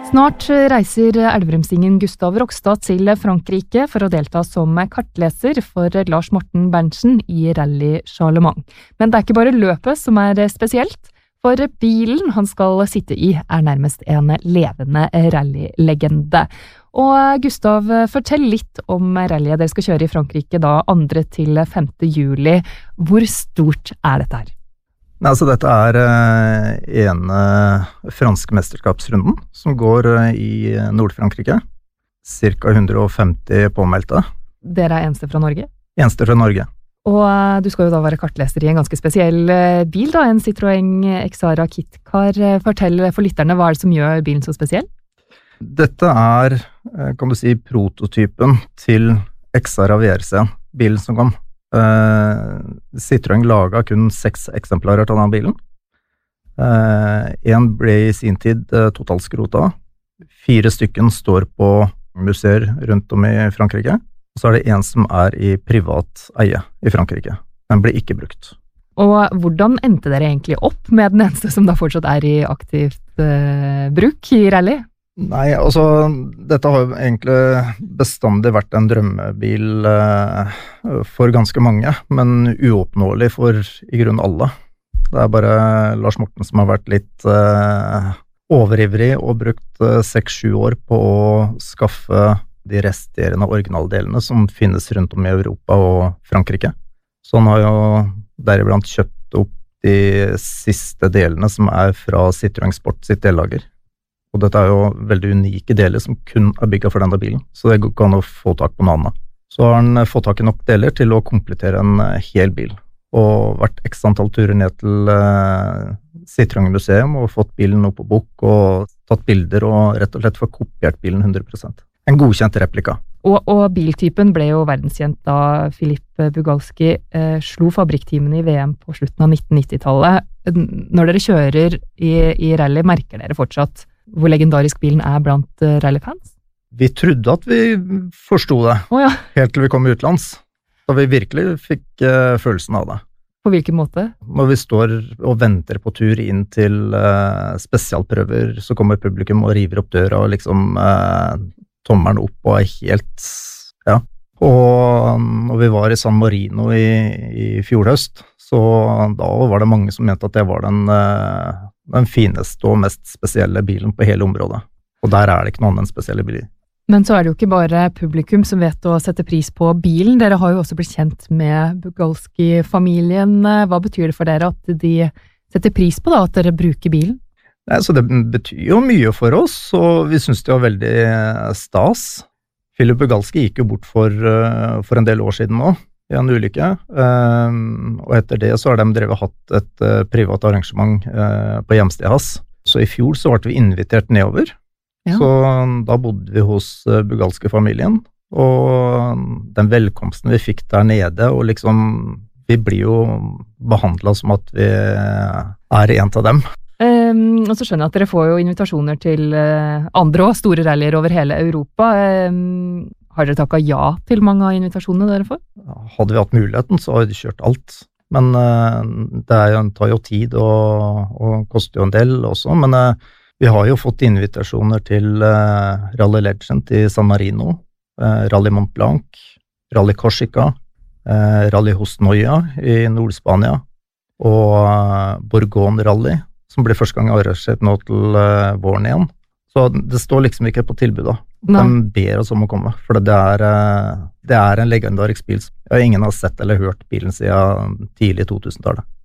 Snart reiser elverumsingen Gustav Rokstad til Frankrike for å delta som kartleser for Lars Morten Berntsen i Rally Charlemagne. Men det ikke bare løpet som spesielt, for bilen han skal sitte i nærmest en levende rallylegende. Og Gustav, fortell litt om rallyet dere skal kjøre i Frankrike da 2. til 5. juli. Hvor stort dette her? Altså, dette ene franske mesterskapsrunden som går i Nord-Frankrike. Cirka 150 påmeldte. Dere eneste fra Norge? Eneste fra Norge. Og du skal jo da være kartleser i en ganske spesiell bil da, en Citroën Xara Kitcar. Fortell for lytterne, hva det som gjør bilen så spesiell? Dette kan du si, prototypen til Xara VRC, bilen som kom. Citroën laget kun 6 eksemplarer av denne bilen. En ble i sin tid totalskrota. 4 stykken står på museer rundt om i Frankrike. Og så det en som i privat eie i Frankrike. Den ble ikke brukt. Og hvordan endte dere egentlig opp med den eneste som da fortsatt i aktivt bruk i rally? Nei, altså, dette har jo egentlig bestandig vært en drømmebil for ganske mange, men uoppnåelig for i grunn alle. Det bare Lars Morten som har vært litt overivrig og brukt 6-7 år på å skaffe de resterende originaldelene som finnes rundt om i Europa og Frankrike. Så han har jo deriblant kjøpt opp de siste delene som fra Citroën Sport sitt dellager. Og dette jo veldig unike deler som kun bygget for denne bilen, så det går ikke an å få tak på noe annet. Så har han fått tak i nok deler til å komplettere en hel bil, og vært x antall turer ned til Citroën museum og fått bilen opp på bok og tatt bilder og rett og slett få kopiert bilen 100%. En godkjent replika. Og biltypen ble jo verdenskjent da Filip Bugalski slo fabrikktimene i VM på slutten av 1990-tallet. Når dere kjører i rally, merker dere fortsatt hvor legendarisk bilen blant rallyfans? Vi trodde at vi forstod det, ja. Helt til vi kom utlands, da vi virkelig fikk følelsen av det. På hvilken måte? Når vi står og venter på tur inn til spesialprøver, så kommer publikum og river opp døra og liksom tommelen opp og helt, ja. Og når vi var i San Marino i fjor høst, så da var det mange som mente at det var den fineste og mest spesielle bilen på hele området. Og der det ikke noen annen spesielle biler. Men så det jo ikke bare publikum som vet å sette pris på bilen. Dere har jo også blitt kjent med Bugalski-familien. Hva betyr det for dere at de setter pris på da, at dere bruker bilen? Nei, så det betyr jo mye for oss, og vi synes det var veldig stas. Filip Bugalski gikk jo bort for en del år siden nå, i en ulykke, og etter det så har de drevet hatt et privat arrangement på hjemstedet hans. Så i fjor så ble vi invitert nedover, ja. Så da bodde vi hos Bugalski-familien, og den velkomsten vi fikk der nede, og liksom, vi blir jo behandlet som at vi en av dem. Og så skjønner jeg at dere får jo invitasjoner til andre og store rallyer over hele Europa. Har dere takket ja til mange av invitasjonene dere får? Hadde vi hatt muligheten, så har vi kjørt alt. Men det tar jo tid og koster jo en del også. Men vi har jo fått invitasjoner til Rally Legend i San Marino, Rally Mont Blanc, Rally Corsica, Rally Hosnoia i Nord-Spania og Bourgogne Rally, som blir første gang arrangert nå til våren igjen. Så det står liksom ikke på tilbudet. De ber oss om å komme, for det en legendarisk bil. Ingen har sett eller hørt bilen siden tidlig 2000-tallet.